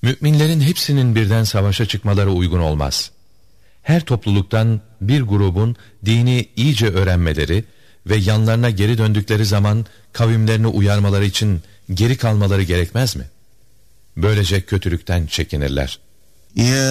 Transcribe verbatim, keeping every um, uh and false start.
Müminlerin hepsinin birden savaşa çıkmaları uygun olmaz. Her topluluktan bir grubun dini iyice öğrenmeleri ve yanlarına geri döndükleri zaman kavimlerini uyarmaları için geri kalmaları gerekmez mi? Böylece kötülükten çekinirler. Ya